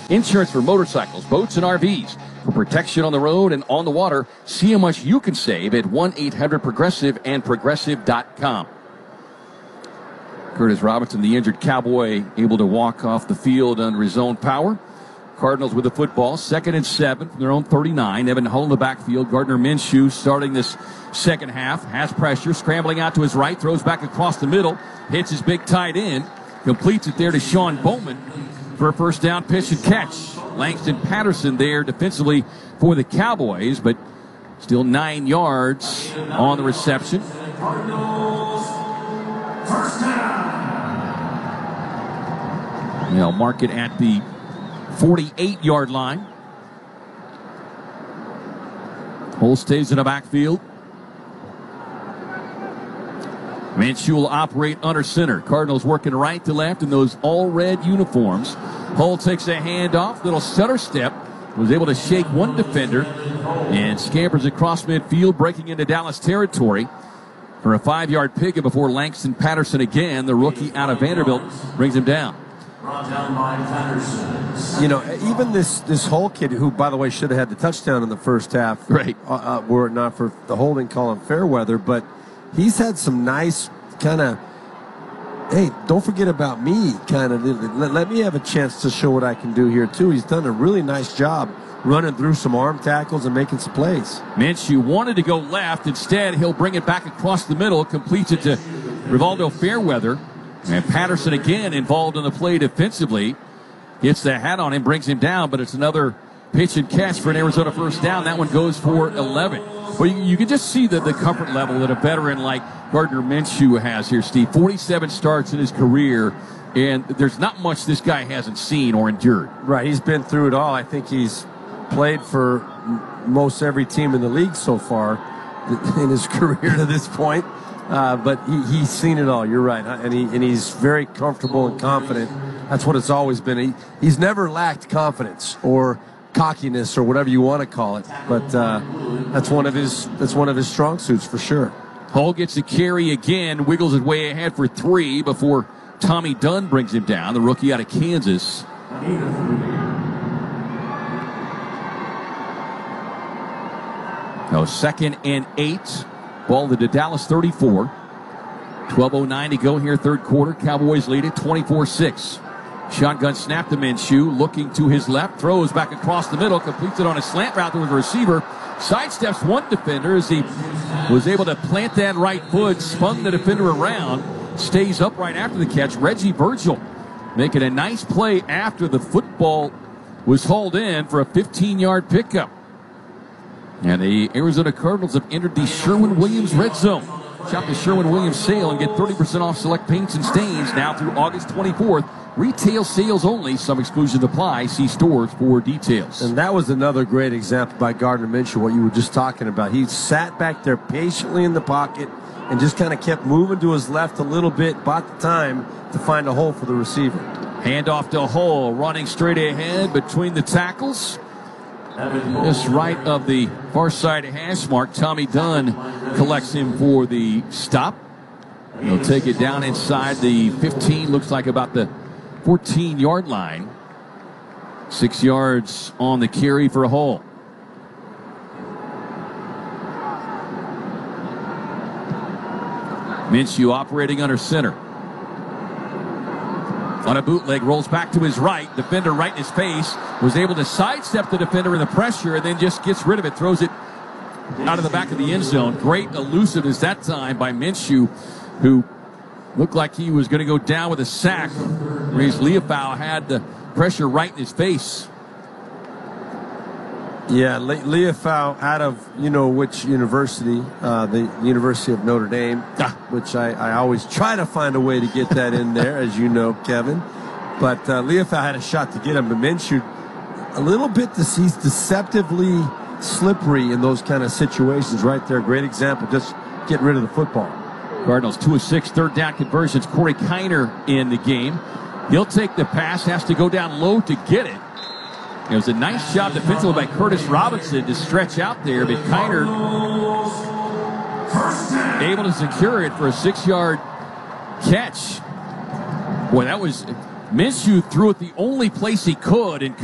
Insurance for motorcycles, boats, and RVs. For protection on the road and on the water, see how much you can save at 1-800-PROGRESSIVE and Progressive.com. Curtis Robinson, the injured Cowboy, able to walk off the field under his own power. Cardinals with the football, 2nd and 7 from their own 39. Evan Hull in the backfield. Gardner Minshew starting this second half. Has pressure, scrambling out to his right, throws back across the middle, hits his big tight end, completes it there to Sean Bowman for a first down pitch and catch. Langston Patterson there defensively for the Cowboys, but still 9 yards on the reception. Cardinals, first down. They'll mark it at the 48-yard line. Hull stays in the backfield. Minshew will operate under center. Cardinals working right to left in those all-red uniforms. Hull takes a handoff, little stutter step. Was able to shake one defender and scampers across midfield, breaking into Dallas territory for a 5-yard pickup before Langston Patterson again, the rookie out of Vanderbilt, brings him down. Brought down by Patterson. You know, even this Hull kid, who, by the way, should have had the touchdown in the first half, right? Were it not for the holding call on Fairweather, but he's had some nice kind of, hey, don't forget about me kind of, let me have a chance to show what I can do here, too. He's done a really nice job running through some arm tackles and making some plays. Minshew wanted to go left. Instead, he'll bring it back across the middle, completes it to Rivaldo Fairweather. And Patterson again involved in the play defensively. Gets the hat on him, brings him down, but it's another pitch and catch for an Arizona first down. That one goes for 11. Well, you can just see the comfort level that a veteran like Gardner Minshew has here, Steve. 47 starts in his career, and there's not much this guy hasn't seen or endured. Right, he's been through it all. I think he's played for most every team in the league so far in his career to this point. But he's seen it all. You're right, and he's very comfortable and confident. That's what it's always been. He's never lacked confidence or cockiness or whatever you want to call it. But that's one of his strong suits for sure. Hull gets the carry again, wiggles it way ahead for 3 before Tommy Dunn brings him down, the rookie out of Kansas. No, 2nd and 8. Ball to the Dallas 34. 12:09 to go here, third quarter. Cowboys lead it 24-6. Shotgun snap to Minshew, looking to his left, throws back across the middle, completes it on a slant route to the receiver, sidesteps one defender as he was able to plant that right foot, spun the defender around, stays upright after the catch. Reggie Virgil making a nice play after the football was hauled in for a 15-yard pickup. And the Arizona Cardinals have entered the Sherwin-Williams red zone. Shop the Sherwin-Williams sale and get 30% off select paints and stains now through August 24th. Retail sales only. Some exclusions apply. See stores for details. And that was another great example by Gardner Minshew, what you were just talking about. He sat back there patiently in the pocket and just kind of kept moving to his left a little bit, bought the time to find a hole for the receiver. Handoff to Hull, running straight ahead between the tackles. Just right of the far side hash mark. Tommy Dunn collects him for the stop. He'll take it down inside the 15, looks like about the 14-yard line. 6 yards on the carry for Hull. Minshew operating under center. On a bootleg, rolls back to his right. Defender right in his face. Was able to sidestep the defender in the pressure and then just gets rid of it. Throws it out of the back of the end zone. Great elusiveness that time by Minshew, who looked like he was going to go down with a sack. Reyes Leofau had the pressure right in his face. Yeah, Leofau out of, which university, the University of Notre Dame, which I always try to find a way to get that in there, as you know, Kevin. But Leofau had a shot to get him, but Minshew, a little bit, he's deceptively slippery in those kind of situations right there. Great example, just getting rid of the football. Cardinals 2 of 6 third down conversions. Corey Kiner in the game. He'll take the pass, has to go down low to get it. It was a nice job defensively by Curtis Robinson to stretch out there, but Kiner able to secure it for a 6-yard catch. Boy, that was Minshew threw it the only place he could, and